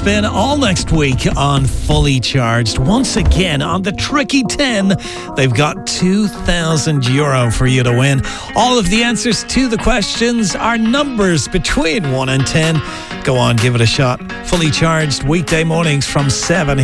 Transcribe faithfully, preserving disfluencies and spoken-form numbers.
spin all next week on Fully Charged. Once again, on the Tricky ten, they've got two thousand euro for you to win. All of the answers to the questions are numbers between one and ten. Go on, give it a shot. Fully Charged, weekday mornings from seven.